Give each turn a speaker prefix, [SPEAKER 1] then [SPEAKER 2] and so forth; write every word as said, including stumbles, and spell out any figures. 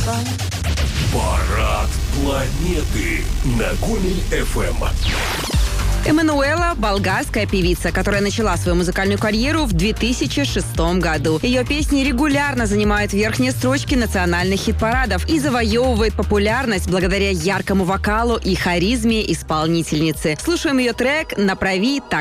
[SPEAKER 1] Парад планеты на Гомель эф эм.
[SPEAKER 2] Эммануэла – болгарская певица, которая начала свою музыкальную карьеру в две тысячи шестом году. Ее песни регулярно занимают верхние строчки национальных хит-парадов и завоевывают популярность благодаря яркому вокалу и харизме исполнительницы. Слушаем ее трек «Направи так».